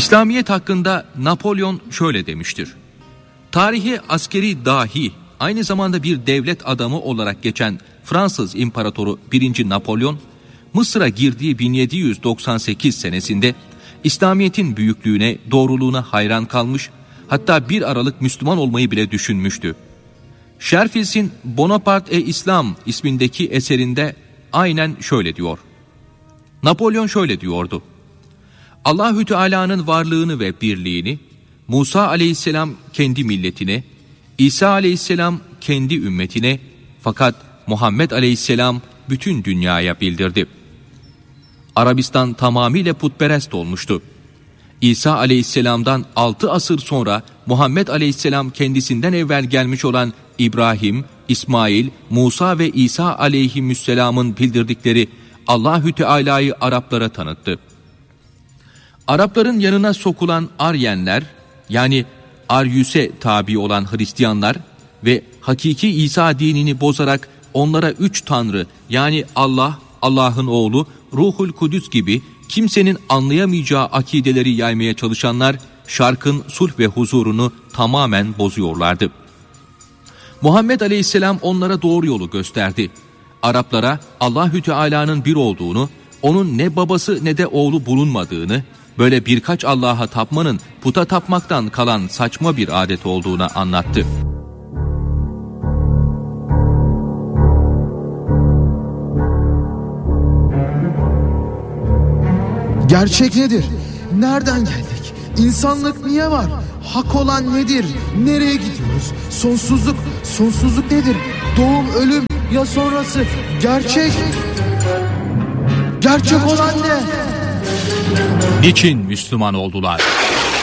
İslamiyet hakkında Napolyon şöyle demiştir: tarihe askeri dahi, aynı zamanda bir devlet adamı olarak geçen Fransız İmparatoru 1. Napolyon, Mısır'a girdiği 1798 senesinde İslamiyet'in büyüklüğüne, doğruluğuna hayran kalmış, hatta 1 Aralık Müslüman olmayı bile düşünmüştü. Scherfels'in Bonaparte İslam ismindeki eserinde aynen şöyle diyor. Napolyon şöyle diyordu: Allahü Teala'nın varlığını ve birliğini Musa aleyhisselam kendi milletine, İsa aleyhisselam kendi ümmetine, fakat Muhammed aleyhisselam bütün dünyaya bildirdi. Arabistan tamamıyla putperest olmuştu. İsa aleyhisselamdan 6 asır sonra Muhammed aleyhisselam kendisinden evvel gelmiş olan İbrahim, İsmail, Musa ve İsa aleyhisselamın bildirdikleri Allahü Teala'yı Araplara tanıttı. Arapların yanına sokulan Aryenler, yani Aryüs'e tabi olan Hristiyanlar ve hakiki İsa dinini bozarak onlara 3 tanrı, yani Allah, Allah'ın oğlu, Ruhul Kudüs gibi kimsenin anlayamayacağı akideleri yaymaya çalışanlar, şarkın sulh ve huzurunu tamamen bozuyorlardı. Muhammed Aleyhisselam onlara doğru yolu gösterdi. Araplara Allahü Teala'nın bir olduğunu, onun ne babası ne de oğlu bulunmadığını, böyle birkaç Allah'a tapmanın puta tapmaktan kalan saçma bir adet olduğunu anlattı. Gerçek nedir? Nereden geldik? İnsanlık niye var? Hak olan nedir? Nereye gidiyoruz? Sonsuzluk nedir? Doğum, ölüm ya sonrası? Gerçek olan ne? Niçin Müslüman oldular?